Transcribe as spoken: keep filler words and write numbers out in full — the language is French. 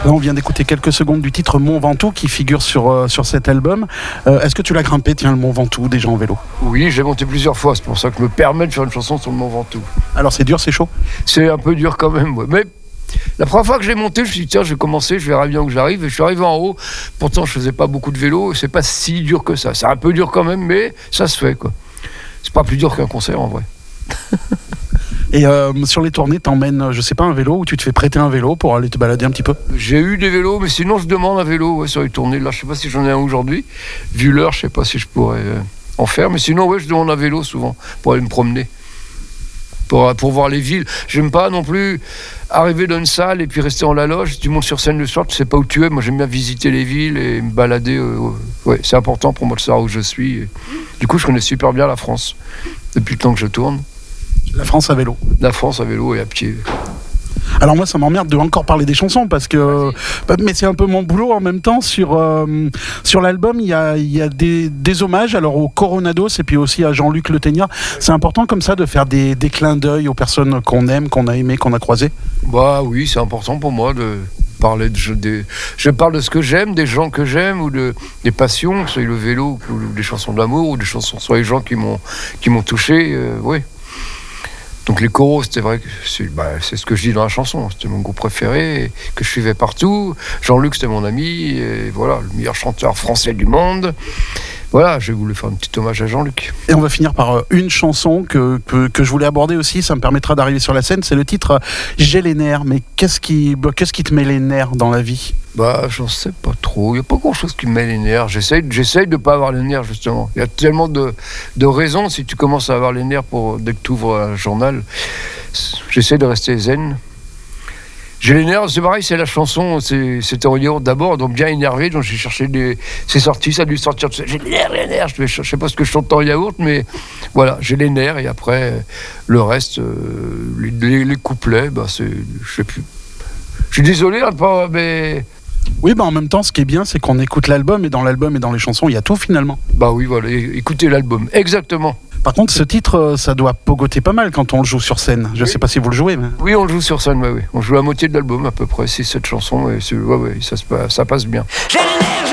Là, on vient d'écouter quelques secondes du titre Mont Ventoux qui figure sur, euh, sur cet album. Euh, est-ce que tu l'as grimpé, tiens, le Mont Ventoux, déjà en vélo? Oui, j'ai monté plusieurs fois, c'est pour ça que je me permets de faire une chanson sur le Mont Ventoux. Alors c'est dur, c'est chaud? C'est un peu dur quand même, ouais. Mais la première fois que j'ai monté, je me suis dit tiens, je vais commencer, je verrai bien où j'arrive. Et je suis arrivé en haut, pourtant je faisais pas beaucoup de vélo, c'est pas si dur que ça. C'est un peu dur quand même, mais ça se fait, quoi. C'est pas plus dur qu'un concert en vrai. Et euh, sur les tournées, t'emmènes, je sais pas, un vélo ou tu te fais prêter un vélo pour aller te balader un petit peu? J'ai eu des vélos, mais sinon je demande un vélo ouais, sur les tournées. Là, je sais pas si j'en ai un aujourd'hui. Vu l'heure, je sais pas si je pourrais euh, en faire. Mais sinon, ouais, je demande un vélo souvent pour aller me promener. Pour, pour voir les villes. J'aime pas non plus arriver dans une salle et puis rester en la loge. Tu montes sur scène le soir, tu sais pas où tu es. Moi, j'aime bien visiter les villes et me balader. Euh, ouais, c'est important pour moi de savoir où je suis. Et du coup, je connais super bien la France depuis le temps que je tourne. La France à vélo. La France à vélo et à pied. Alors moi ça m'emmerde de encore parler des chansons parce que bah, mais c'est un peu mon boulot en même temps. Sur, euh, sur l'album il y a, y a des, des hommages alors au Coronados et puis aussi à Jean-Luc Le Ténia. C'est important comme ça de faire des, des clins d'œil aux personnes qu'on aime, qu'on a aimées, qu'on a croisées. Bah oui, c'est important pour moi de parler de... Des, je parle de ce que j'aime, des gens que j'aime ou de, des passions, que ce soit le vélo ou des chansons d'amour ou des chansons sur les gens qui m'ont, qui m'ont touché, euh, oui. Donc les choros, c'était vrai que c'est, bah, c'est ce que je dis dans la chanson. C'était mon groupe préféré, que je suivais partout. Jean-Luc, c'était mon ami, et voilà, le meilleur chanteur français du monde. Voilà, j'ai voulu faire un petit hommage à Jean-Luc. Et on va finir par une chanson que, que, que je voulais aborder aussi, ça me permettra d'arriver sur la scène, c'est le titre « J'ai les nerfs ». Mais qu'est-ce qui, bah, qu'est-ce qui te met les nerfs dans la vie? Bah, j'en sais pas trop. Il n'y a pas grand-chose qui me met les nerfs. J'essaye, j'essaye de ne pas avoir les nerfs, justement. Il y a tellement de, de raisons. Si tu commences à avoir les nerfs pour, dès que tu ouvres un journal, j'essaie de rester zen. J'ai les nerfs, c'est pareil, c'est la chanson, c'est, c'était en yaourt d'abord, donc bien énervé, donc j'ai cherché des... C'est sorti, ça a dû sortir, j'ai les nerfs, les nerfs, je sais pas ce que je chante en yaourt, mais voilà, j'ai les nerfs, et après, le reste, euh, les, les couplets, bah c'est... Je sais plus. Je suis désolé, hein, pas, mais... Oui, bah en même temps, ce qui est bien, c'est qu'on écoute l'album, et dans l'album et dans les chansons, il y a tout finalement. Bah oui, voilà, écoutez l'album, exactement. Par contre, ce titre, ça doit pogoter pas mal quand on le joue sur scène. Je oui. sais pas si vous le jouez. Mais... Oui, on le joue sur scène, ouais, oui. On joue la moitié de l'album à peu près, c'est cette chanson, et c'est, ouais, ouais, ça, ça passe bien. J'ai